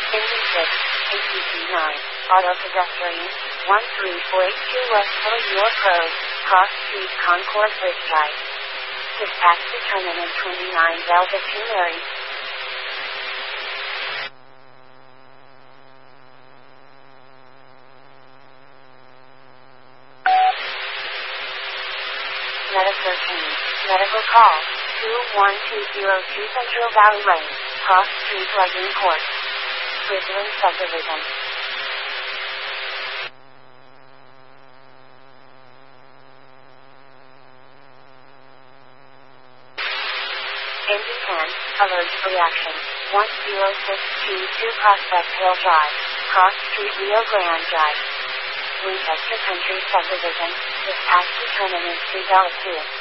Engine 6, ATC 9, auto pedestrian, 13482 West Hill York Road, Cross Street Concord Bridge Drive. Dispatch to Terminal 29 Velvet Mary. Meta 13, medical call, 21202 Central Valley Lane, Cross Street Lagoon Court, Bridgeland Subdivision. Engine 10, alert reaction, 10622 Prospect Hill Drive, Cross Street Rio Grande Drive. Winchester Country Subdivision, dispatch to Terminus 3 Bella 2.